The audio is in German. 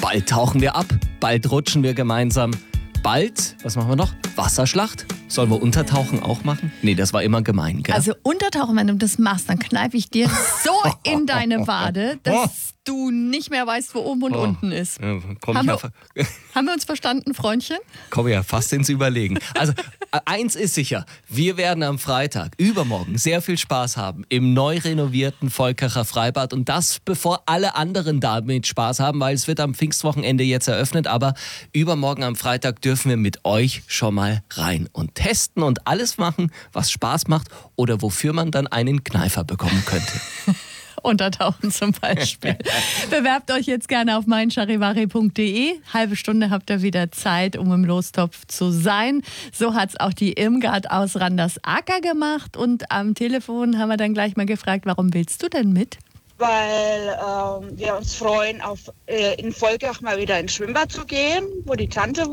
Bald tauchen wir ab, bald rutschen wir gemeinsam. Bald, was machen wir noch? Wasserschlacht? Sollen wir Untertauchen auch machen? Nee, das war immer gemein, gell? Also Untertauchen, wenn du das machst, dann kneife ich dir so in deine Wade, dass du nicht mehr weißt, wo oben und unten ist. Ja, Haben wir uns verstanden, Freundchen? Komm ja fast ins Überlegen. Also eins ist sicher, wir werden am Freitag, übermorgen, sehr viel Spaß haben im neu renovierten Volkacher Freibad und das, bevor alle anderen damit Spaß haben, weil es wird am Pfingstwochenende jetzt eröffnet, aber übermorgen am Freitag dürfen wir mit euch schon mal rein und testen und alles machen, was Spaß macht oder wofür man dann einen Kneifer bekommen könnte. Untertauchen zum Beispiel. Bewerbt euch jetzt gerne auf meincharivari.de. Halbe Stunde habt ihr wieder Zeit, um im Lostopf zu sein. So hat es auch die Irmgard aus Randersacker gemacht. Und am Telefon haben wir dann gleich mal gefragt, warum willst du denn mit? Weil wir uns freuen, in Volkach mal wieder ins Schwimmbad zu gehen, wo die Tante